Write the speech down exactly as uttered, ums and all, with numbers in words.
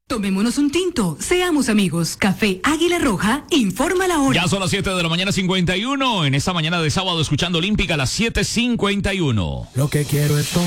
Tomémonos un tinto, seamos amigos. Café Águila Roja, informa la hora. Ya son las siete de la mañana cincuenta y uno. En esta mañana de sábado escuchando Olímpica a las siete cincuenta y uno. Lo que quiero es todo.